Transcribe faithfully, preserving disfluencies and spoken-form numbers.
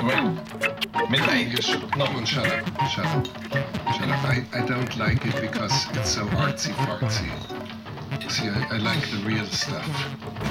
Wait. Midnight. You sh- no, come on, shut up. Shut up. Shut up. I, I don't like it because it's so artsy fartsy. See, I, I like the real stuff.